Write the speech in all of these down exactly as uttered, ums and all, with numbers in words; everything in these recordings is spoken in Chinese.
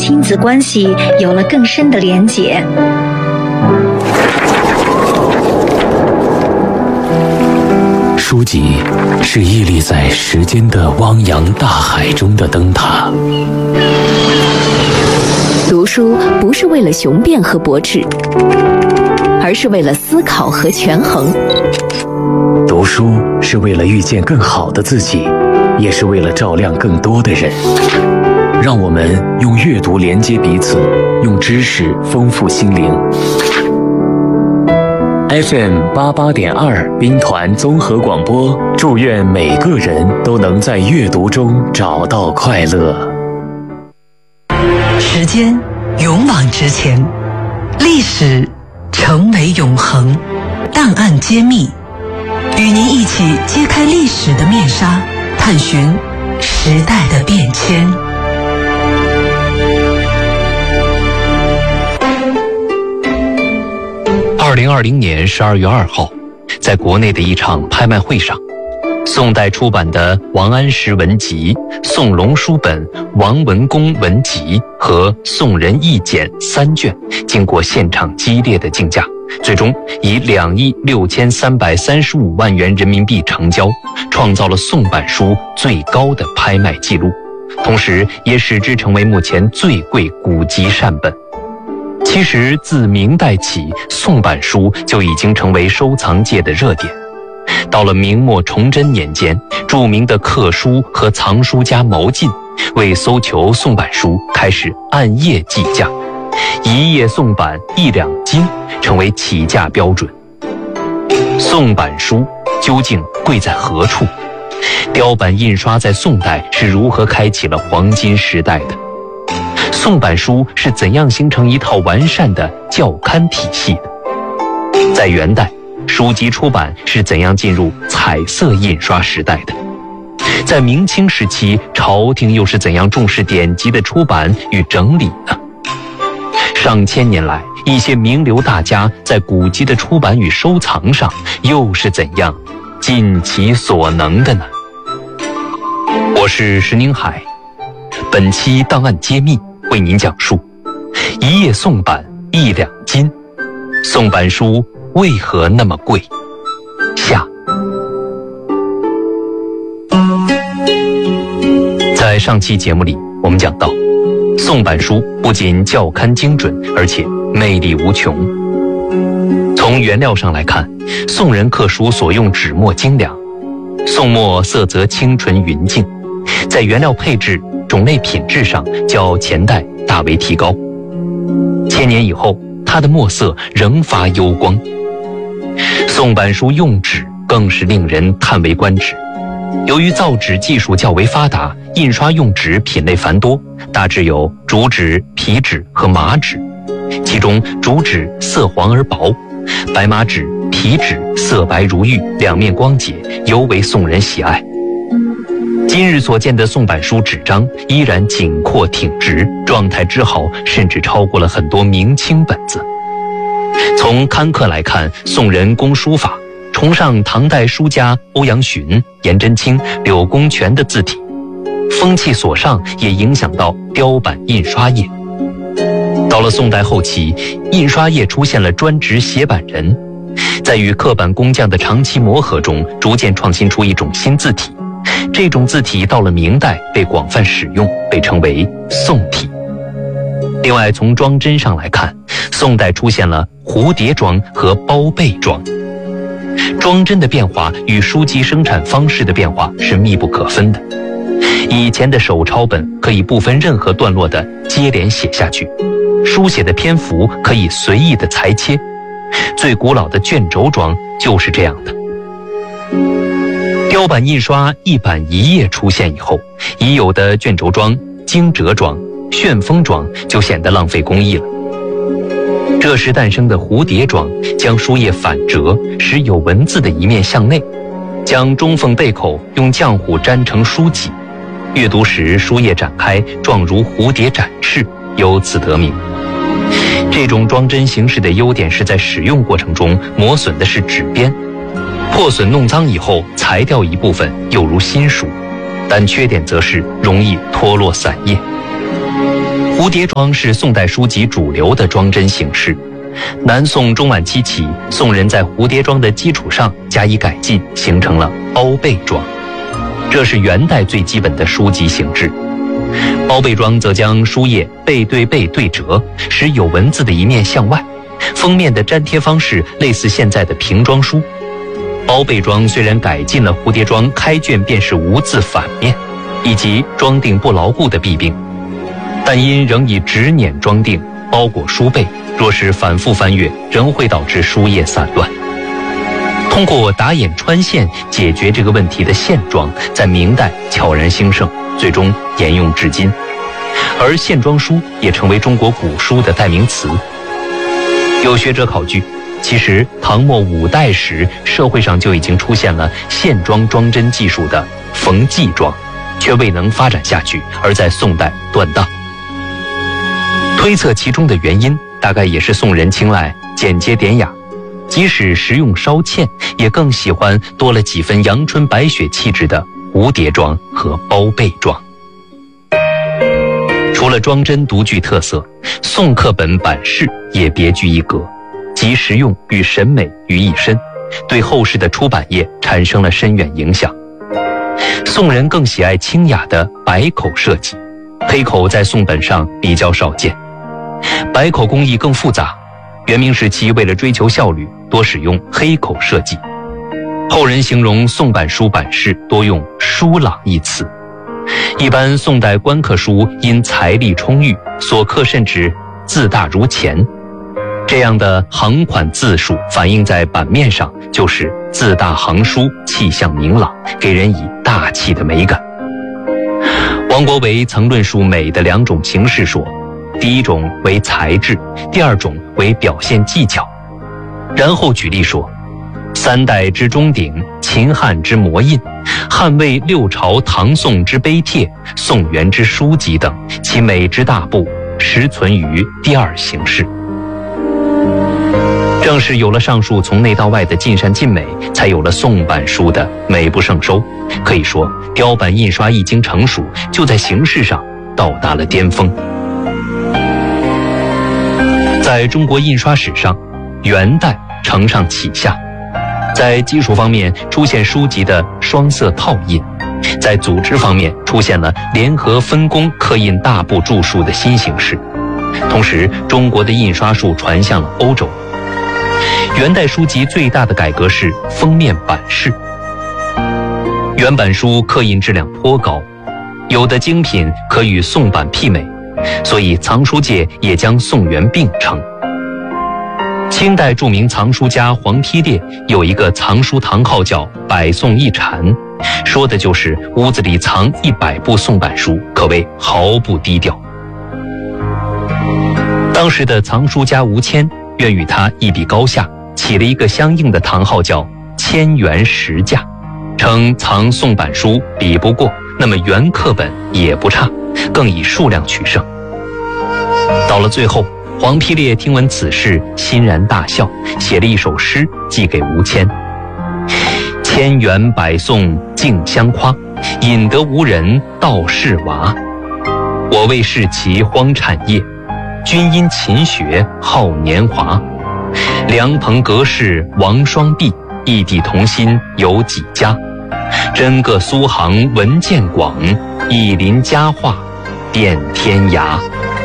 亲子关系有了更深的连结。 书籍是屹立在时间的汪洋大海中的灯塔。 读书不是为了雄辩和驳斥，而是为了思考和权衡。 读书是为了遇见更好的自己，也是为了照亮更多的人。让我们用阅读连接彼此，用知识丰富心灵。F M 八八点二兵团综合广播，祝愿每个人都能在阅读中找到快乐。 时间勇往直前，历史成为永恒，档案揭秘，与您一起揭开历史的面纱，探寻时代的变迁。 二零二零年十二月二号，在国内的一场拍卖会上，宋代出版的王安石文集、宋龙书本、王文公文集和宋人义简三卷，经过现场激烈的竞价，最终以两亿六千三百三十五万元人民币成交，创造了宋版书最高的拍卖记录，同时也使之成为目前最贵古籍善本。其实自明代起，宋版书就已经成为收藏界的热点。到了明末崇祯年间，著名的刻书和藏书家毛晋为搜求宋版书，开始按页计价，一页宋版一两金成为起价标准。宋版书究竟贵在何处？雕版印刷在宋代是如何开启了黄金时代的？宋版书是怎样形成一套完善的校勘体系的？在元代，书籍出版是怎样进入彩色印刷时代的？在明清时期，朝廷又是怎样重视典籍的出版与整理呢？上千年来，一些名流大家在古籍的出版与收藏上又是怎样尽其所能的呢？我是石宁海，本期档案揭秘为您讲述一页宋版一两金，宋版书为何那么贵？下。在上期节目里，我们讲到，宋版书不仅校勘精准，而且魅力无穷。从原料上来看，宋人刻书所用纸墨精良，宋墨色泽清纯匀净，在原料配置、种类品质上较前代大为提高。千年以后，它的墨色仍发幽光。宋版书用纸更是令人叹为观止。由于造纸技术较为发达，印刷用纸品类繁多，大致有竹纸、皮纸和麻纸。其中竹纸色黄而薄，白麻纸、皮纸色白如玉，两面光洁，尤为宋人喜爱。今日所见的宋版书纸张依然紧阔挺直，状态之好，甚至超过了很多明清本子。从刊刻来看，宋人工书法崇尚唐代书家欧阳询、颜真卿、柳公权的字体，风气所上也影响到雕版印刷业。到了宋代后期，印刷业出现了专职写版人，在与刻版工匠的长期磨合中，逐渐创新出一种新字体。这种字体到了明代被广泛使用，被称为宋体。另外，从装帧上来看，宋代出现了蝴蝶装和包被装。装帧的变化与书籍生产方式的变化是密不可分的。以前的手抄本可以不分任何段落的接连写下去，书写的篇幅可以随意的裁切。最古老的卷轴装就是这样的。雕版印刷一版一页出现以后，已有的卷轴装、惊蛰装、旋风装就显得浪费工艺了。这时诞生的蝴蝶装，将书页反折，使有文字的一面向内，将中缝背口用浆糊粘成书脊，阅读时书页展开，状如蝴蝶展翅，由此得名。这种装帧形式的优点是在使用过程中磨损的是纸边，破损弄脏以后裁掉一部分又如新书，但缺点则是容易脱落散页。 蝴蝶装是宋代书籍主流的装帧形式。南宋中晚期起，宋人在蝴蝶装的基础上加以改进，形成了包背装。这是元代最基本的书籍形制。包背装则将书页背对背对折，使有文字的一面向外，封面的粘贴方式类似现在的平装书。包背装虽然改进了蝴蝶装开卷便是无字反面，以及装订不牢固的弊病，但因仍以纸捻装订包裹书背，若是反复翻阅，仍会导致书页散乱。通过打眼穿线解决这个问题的线装，在明代悄然兴盛，最终沿用至今。而线装书也成为中国古书的代名词。有学者考据，其实唐末五代时，社会上就已经出现了线装装帧技术的缝记装，却未能发展下去，而在宋代断档。推测其中的原因，大概也是宋人青睐简洁典雅，即使实用稍欠，也更喜欢多了几分阳春白雪气质的蝴蝶装和包背装。除了装帧独具特色，宋刻本版式也别具一格，集实用与审美于一身，对后世的出版业产生了深远影响。宋人更喜爱清雅的白口设计，黑口在宋本上比较少见，白口工艺更复杂。元明时期为了追求效率，多使用黑口设计。后人形容宋版书版式多用疏朗一词。一般宋代官刻书因财力充裕，所刻甚至字大如钱，这样的行款字数反映在版面上，就是字大行书，气象明朗，给人以大气的美感。王国维曾论述美的两种形式说，第一种为材质，第二种为表现技巧。然后举例说，三代之钟鼎，秦汉之模印，汉魏六朝唐宋之碑帖，宋元之书籍等，其美之大部，实存于第二形式。正是有了上述从内到外的尽善尽美，才有了宋版书的美不胜收。可以说，雕版印刷一经成熟，就在形式上到达了巅峰。在中国印刷史上，元代承上启下，在技术方面出现书籍的双色套印，在组织方面出现了联合分工刻印大部著述的新形式。同时，中国的印刷术传向了欧洲。元代书籍最大的改革是封面版式。原版书刻印质量颇高，有的精品可与宋版媲美，所以藏书界也将宋元并称。清代著名藏书家黄丕烈有一个藏书堂号叫百宋一禅，说的就是屋子里藏一百部宋版书，可谓毫不低调。当时的藏书家吴谦愿与他一比高下，起了一个相应的堂号叫千元十架，称藏宋版书比不过，那么原刻本也不差，更以数量取胜。到了最后，黄丕烈听闻此事，欣然大笑，写了一首诗寄给吴谦：千元百宋竞相夸，引得无人道士娃。我为世奇荒产业，君因勤学好年华。良朋隔世王双璧，异地同心有几家。真个苏杭文见广，一林佳话遍天涯。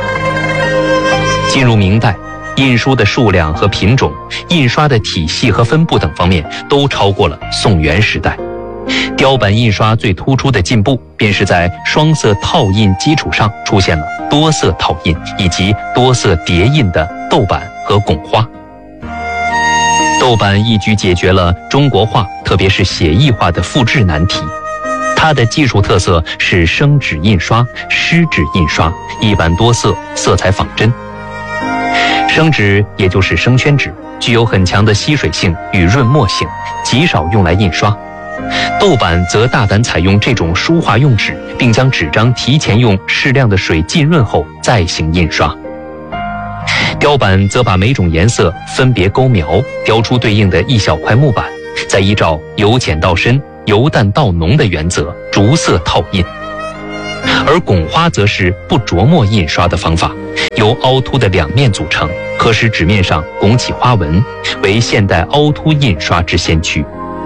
进入明代，印书的数量和品种、印刷的体系和分布等方面都超过了宋元时代。雕版印刷最突出的进步，便是在双色套印基础上出现了多色套印以及多色叠印的豆版和拱花。豆版一举解决了中国画，特别是写意画的复制难题。它的技术特色是生纸印刷、湿纸印刷，一版多色，色彩仿真。生纸也就是生宣纸，具有很强的吸水性与润墨性，极少用来印刷。豆版则大胆采用这种书画用纸，并将纸张提前用适量的水浸润后再行印刷。雕版则把每种颜色分别勾描，雕出对应的一小块木板，再依照由浅到深、由淡到浓的原则逐色套印。 而拱花则是不着墨印刷的方法，由凹凸的两面组成，可使纸面上拱起花纹，为现代凹凸印刷之先驱。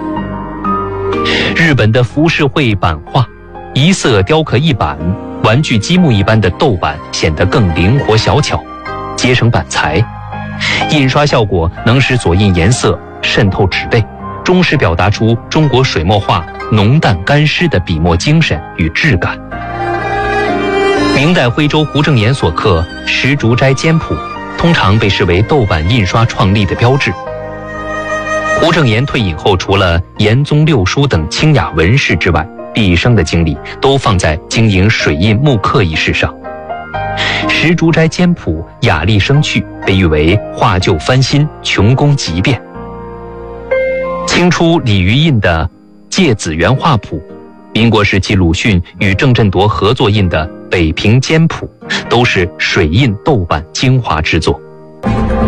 日本的浮世绘版画，一色雕刻一板，玩具积木一般的豆板显得更灵活小巧，结成板材，印刷效果能使所印颜色渗透纸背，忠实表达出中国水墨画浓淡干湿的笔墨精神与质感。明代徽州胡正言所刻《石竹斋简谱》，通常被视为豆板印刷创立的标志。胡正言退隐后，除了严宗六书等清雅文士之外，毕生的精力都放在经营水印木刻一事上。《石竹斋简谱》雅丽生趣，被誉为画旧翻新，穷工极变。清初李渔印的《芥子园画谱》，民国时期鲁迅与郑振铎合作印的《北平简谱》，都是水印豆板精华之作。